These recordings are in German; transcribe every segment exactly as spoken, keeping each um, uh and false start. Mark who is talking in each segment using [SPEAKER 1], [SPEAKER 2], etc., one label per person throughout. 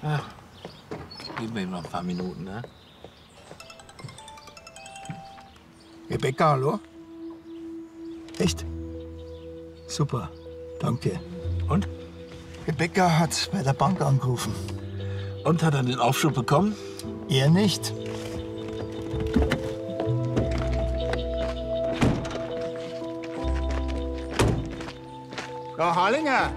[SPEAKER 1] Ja. Geben wir ihm noch ein paar Minuten, ne?
[SPEAKER 2] Rebecca, hallo? Echt? Super, danke.
[SPEAKER 1] Und?
[SPEAKER 2] Rebecca hat bei der Bank angerufen.
[SPEAKER 1] Und, hat er den Aufschub bekommen?
[SPEAKER 2] Er nicht. Frau Harlinger!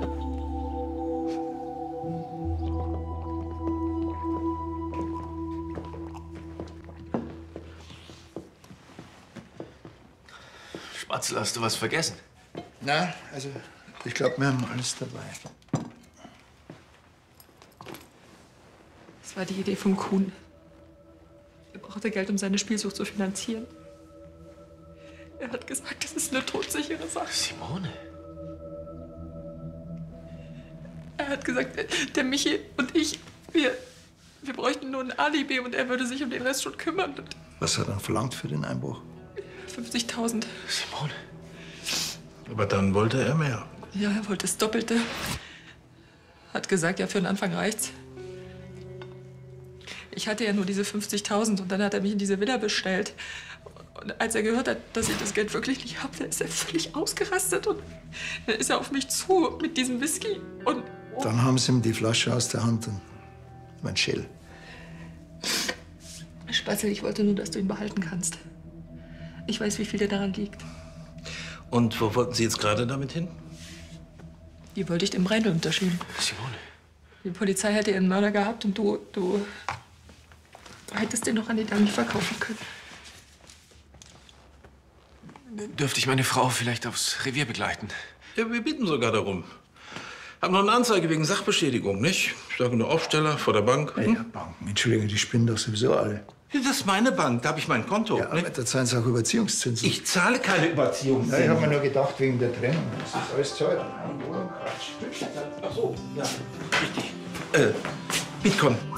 [SPEAKER 3] Spatzel, hast du was vergessen?
[SPEAKER 2] Na, also, ich glaube, wir haben alles dabei.
[SPEAKER 4] Das war die Idee vom Kuhn. Er brauchte Geld, um seine Spielsucht zu finanzieren. Er hat gesagt, das ist eine todsichere Sache.
[SPEAKER 3] Simone?
[SPEAKER 4] Er hat gesagt, der Michi und ich, wir, wir bräuchten nur ein Alibi und er würde sich um den Rest schon kümmern.
[SPEAKER 2] Was hat er dann verlangt für den Einbruch?
[SPEAKER 4] fünfzigtausend.
[SPEAKER 3] Simone?
[SPEAKER 1] Aber dann wollte er mehr.
[SPEAKER 4] Ja, er wollte das Doppelte. Hat gesagt, ja, für den Anfang reicht's. Ich hatte ja nur diese fünfzigtausend und dann hat er mich in diese Villa bestellt. Und als er gehört hat, dass ich das Geld wirklich nicht habe, ist er völlig ausgerastet. Und dann ist er auf mich zu mit diesem Whisky. Und oh.
[SPEAKER 2] Dann haben sie ihm die Flasche aus der Hand und mein Schell.
[SPEAKER 4] Spatzel, ich wollte nur, dass du ihn behalten kannst. Ich weiß, wie viel dir daran liegt.
[SPEAKER 1] Und wo wollten Sie jetzt gerade damit hin?
[SPEAKER 4] Die wollte ich dem Brendel unterschieben.
[SPEAKER 3] Simone?
[SPEAKER 4] Die Polizei hätte ihren Mörder gehabt und du, du hättest den noch an die Dame verkaufen können.
[SPEAKER 3] Dürfte ich meine Frau vielleicht aufs Revier begleiten?
[SPEAKER 1] Ja, wir bitten sogar darum. Hab noch eine Anzeige wegen Sachbeschädigung, nicht? Ich sage nur Aufsteller vor der Bank.
[SPEAKER 2] Hm? Ja, Banken. Entschuldigung, die spinnen doch sowieso alle.
[SPEAKER 1] Ja, das ist meine Bank, da habe ich mein Konto.
[SPEAKER 2] Ja, aber da zahlen sie auch Überziehungszinsen.
[SPEAKER 1] Ich zahle keine Überziehungszinsen.
[SPEAKER 2] Ja, ich habe mir nur gedacht, wegen der Trennung. Das ist alles Zeug.
[SPEAKER 1] Ach so, ja, richtig. Äh, Bitcoin.